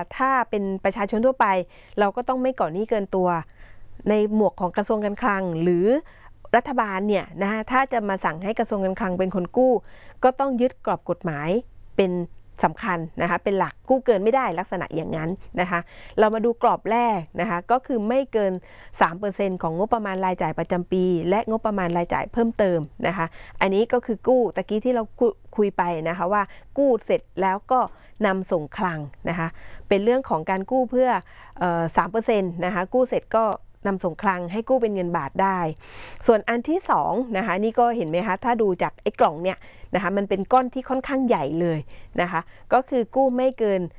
ถ้าเป็นประชาชนทั่วไปเราก็ต้องไม่ก่อหนี้เกินตัวในหมวกของกระทรวงการคลังหรือรัฐบาลเนี่ยนะคะถ้าจะมาสั่งให้กระทรวงการคลังเป็นคนกู้ก็ต้องยึดกรอบกฎหมายเป็นสำคัญนะคะเป็นหลักกู้เกินไม่ได้ลักษณะอย่างนั้นนะคะเรามาดูกรอบแรกนะคะก็คือไม่เกิน 3% ของงบประมาณรายจ่ายประจำปีและงบประมาณรายจ่ายเพิ่มเติมนะคะอันนี้ก็คือกู้ตะกี้ที่เราคุยไปนะคะว่ากู้เสร็จแล้วก็นำส่งคลังนะคะเป็นเรื่องของการกู้เพื่อ3% นะคะกู้เสร็จก็นำส่งคลังให้กู้เป็นเงินบาทได้ส่วนอันที่2นะคะนี่ก็เห็นไหมคะถ้าดูจากไอ้กล่องเนี่ยนะคะมันเป็นก้อนที่ค่อนข้างใหญ่เลยนะคะก็คือกู้ไม่เกิน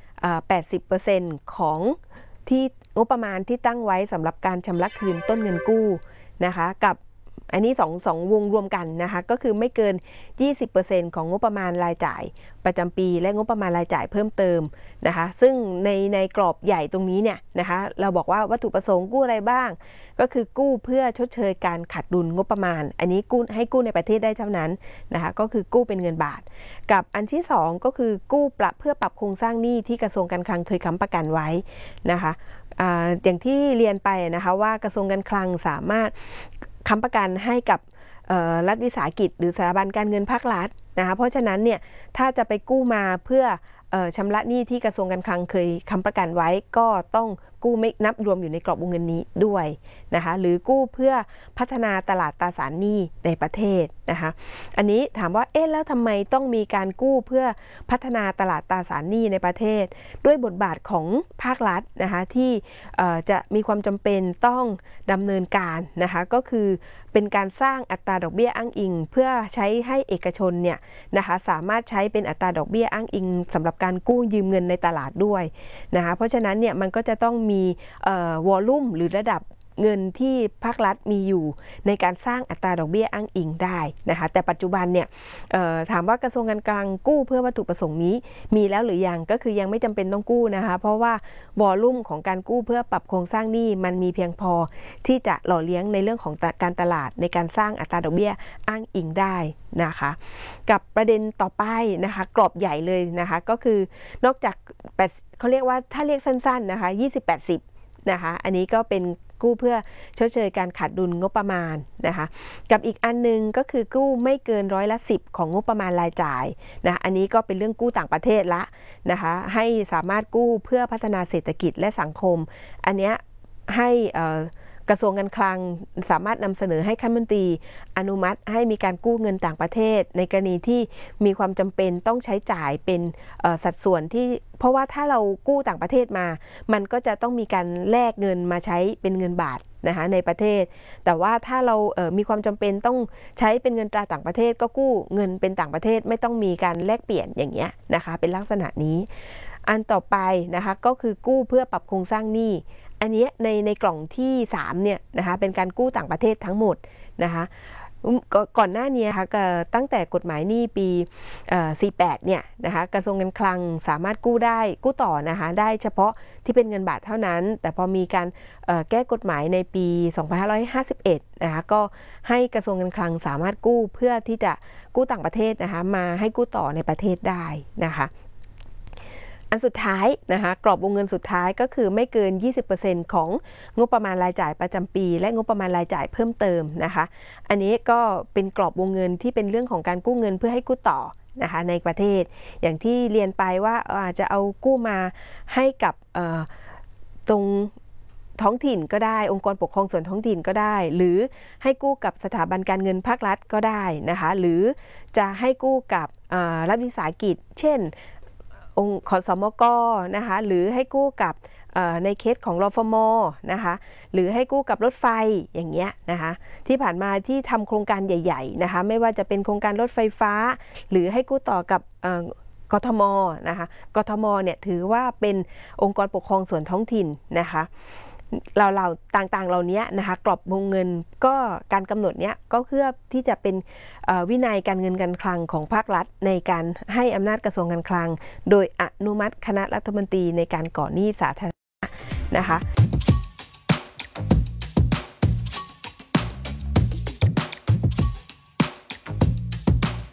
80% ของที่งบประมาณที่ตั้งไว้สำหรับการชำระคืนต้นเงินกู้นะคะกับอันนี้สองวงรวมกันนะคะก็คือไม่เกิน 20% ของงบประมาณรายจ่ายประจำปีและงบประมาณรายจ่ายเพิ่มเติมนะคะซึ่งในกรอบใหญ่ตรงนี้เนี่ยนะคะเราบอกว่าวัตถุประสงค์กู้อะไรบ้างก็คือกู้เพื่อชดเชยการขาดดุลงบประมาณอันนี้กู้ให้กู้ในประเทศได้เท่านั้นนะคะก็คือกู้เป็นเงินบาทกับอันที่2ก็คือกู้เพื่อปรับโครงสร้างหนี้ที่กระทรวงการคลังเคยค้ำประกันไว้นะคะอย่างที่เรียนไปนะคะว่ากระทรวงการคลังสามารถค้ำประกันให้กับรัฐวิสาหกิจหรือสถาบันการเงินภาครัฐนะคะเพราะฉะนั้นเนี่ยถ้าจะไปกู้มาเพื่อชำระหนี้ที่กระทรวงการคลังเคยค้ำประกันไว้ก็ต้องกู้ไม่นับรวมอยู่ในกรอบวงเงินนี้ด้วยนะคะหรือกู้เพื่อพัฒนาตลาดตราสารหนี้ในประเทศนะคะอันนี้ถามว่าแล้วทำไมต้องมีการกู้เพื่อพัฒนาตลาดตราสารหนี้ในประเทศด้วยบทบาทของภาครัฐนะคะที่จะมีความจำเป็นต้องดำเนินการนะคะก็คือเป็นการสร้างอัตราดอกเบี้ยอ้างอิงเพื่อใช้ให้เอกชนเนี่ยนะคะสามารถใช้เป็นอัตราดอกเบี้ยอ้างอิงสำหรับการกู้ยืมเงินในตลาดด้วยนะคะเพราะฉะนั้นเนี่ยมันก็จะต้องมีวอลลุ่มหรือระดับเงินที่ภาครัฐมีอยู่ในการสร้างอัตราดอกเบี้ยอ้างอิงได้นะคะแต่ปัจจุบันเนี่ยถามว่ากระทรวงการคลังกู้เพื่อวัตถุประสงค์นี้มีแล้วหรือยังก็คือยังไม่จำเป็นต้องกู้นะคะเพราะว่าวอลลุ่มของการกู้เพื่อปรับโครงสร้างหนี้มันมีเพียงพอที่จะหล่อเลี้ยงในเรื่องของการตลาดในการสร้างอัตราดอกเบี้ยอ้างอิงได้นะคะกับประเด็นต่อไปนะคะกรอบใหญ่เลยนะคะก็คือนอกจากเขาเรียกว่าถ้าเรียกสั้นๆนะคะ20-80นะคะอันนี้ก็เป็นกู้เพื่อชดเชยการขาดดุลงบประมาณนะคะกับอีกอันนึงก็คือกู้ไม่เกิน10%ของงบประมาณรายจ่ายนะอันนี้ก็เป็นเรื่องกู้ต่างประเทศละนะคะให้สามารถกู้เพื่อพัฒนาเศรษฐกิจและสังคมอันเนี้ยให้กระทรวงการคลังสามารถนำเสนอให้คณะรัฐมนตรีอนุมัติให้มีการกู้เงินต่างประเทศในกรณีที่มีความจำเป็นต้องใช้จ่ายเป็นสัดส่วนที่เพราะว่าถ้าเรากู้ต่างประเทศมามันก็จะต้องมีการแลกเงินมาใช้เป็นเงินบาทนะคะในประเทศแต่ว่าถ้าเรามีความจำเป็นต้องใช้เป็นเงินตราต่างประเทศก็กู้เงินเป็นต่างประเทศไม่ต้องมีการแลกเปลี่ยนอย่างเงี้ยนะคะเป็นลักษณะนี้อันต่อไปนะคะก็คือกู้เพื่อปรับโครงสร้างหนี้อันนี้ในกล่องที่3เนี่ยนะคะเป็นการกู้ต่างประเทศทั้งหมดนะคะก่อนหน้านี้ค่ะตั้งแต่กฎหมายหนี้ปี48เนี่ยนะคะกระทรวงการคลังสามารถกู้ต่อนะคะได้เฉพาะที่เป็นเงินบาทเท่านั้นแต่พอมีการแก้กฎหมายในปี2551นะคะก็ให้กระทรวงการคลังสามารถกู้เพื่อที่จะกู้ต่างประเทศนะคะมาให้กู้ต่อในประเทศได้นะคะอันสุดท้ายนะคะกรอบวงเงินสุดท้ายก็คือไม่เกิน 20% ของงบประมาณรายจ่ายประจำปีและงบประมาณรายจ่ายเพิ่มเติมนะคะอันนี้ก็เป็นกรอบวงเงินที่เป็นเรื่องของการกู้เงินเพื่อให้กู้ต่อนะคะในประเทศอย่างที่เรียนไปว่าอาจจะเอากู้มาให้กับตรงท้องถิ่นก็ได้องค์กรปกครองส่วนท้องถิ่นก็ได้หรือให้กู้กับสถาบันการเงินภาครัฐก็ได้นะคะหรือจะให้กู้กับรัฐวิสาหกิจเช่นองค์ขสมกนะคะหรือให้กู้กับในเคสของรฟมนะคะหรือให้กู้กับรถไฟอย่างเงี้ยนะคะที่ผ่านมาที่ทำโครงการใหญ่ๆนะคะไม่ว่าจะเป็นโครงการรถไฟฟ้าหรือให้กู้ต่อกับกทมนะคะกทมเนี่ยถือว่าเป็นองค์กรปกครองส่วนท้องถิ่นนะคะเราต่างๆเหล่านี้นะคะกรอบวงเงินก็การกำหนดเนี้ยก็เพื่อที่จะเป็นวินัยการเงินการคลังของภาครัฐในการให้อำนาจกระทรวงการคลังโดยอนุมัติคณะรัฐมนตรีในการก่อหนี้สาธารณะนะคะ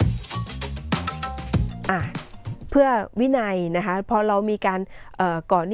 เพื่อวินัยนะคะพอเรามีการก่อหนี้